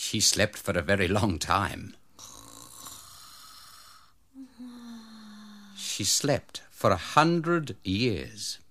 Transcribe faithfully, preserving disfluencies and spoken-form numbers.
She slept for a very long time. She slept for a hundred years.